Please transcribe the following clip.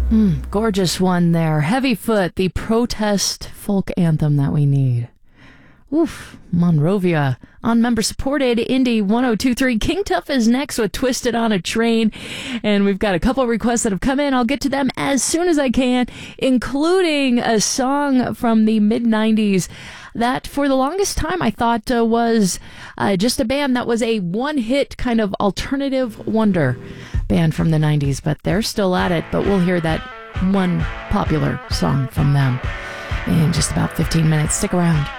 Gorgeous one there. Heavyfoot, the protest folk anthem that we need. Oof, Monrovia on member-supported Indie 102.3. King Tuff is next with Twisted on a Train, and we've got a couple requests that have come in. I'll get to them as soon as I can, including a song from the mid-90s that for the longest time I thought was just a band that was a one-hit kind of alternative wonder band from the 90s, but they're still at it. But we'll hear that one popular song from them in just about 15 minutes. Stick around.